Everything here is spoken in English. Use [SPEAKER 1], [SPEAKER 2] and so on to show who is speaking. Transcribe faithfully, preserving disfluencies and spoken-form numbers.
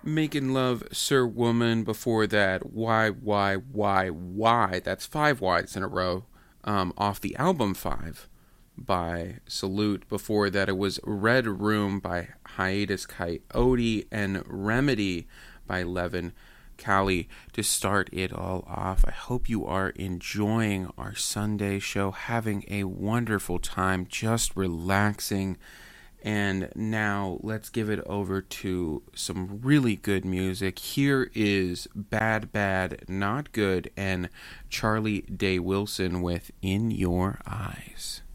[SPEAKER 1] Making Love, Sir Woman. Before that, Why, Why, Why, Why. That's five Whys in a row. Um, off the album Five by Salute. Before that, it was Red Room by Hiatus Coyote and Remedy by Levin Callie to start it all off. I hope you are enjoying our Sunday show, having a wonderful time, just relaxing. And now let's give it over to some really good music. Here is Bad Bad Not Good and Charlie Day Wilson with In Your Eyes.